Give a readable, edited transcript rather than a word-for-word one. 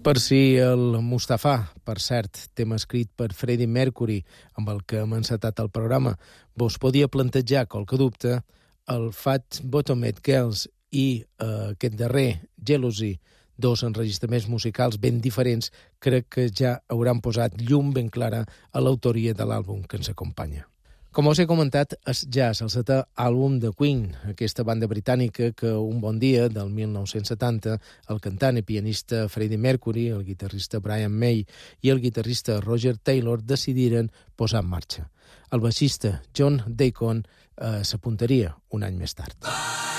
Per si el Mustafà, per cert, tema escrit per Freddie Mercury, amb el que hem encetat el programa, vos podia plantejar qualque dubte, el Fat Bottomed Girls i aquest darrer, Jealousy, dos enregistraments musicals ben diferents, crec que ja hauran posat llum ben clara a l'autoria de l'àlbum que ens acompanya. Com us he comentat, és Jazz, el setè àlbum de Queen, aquesta banda britànica que un bon dia, del 1970, el cantant i pianista Freddie Mercury, el guitarrista Brian May i el guitarrista Roger Taylor decidiren posar en marxa. El baixista John Deacon s'apuntaria un any més tard.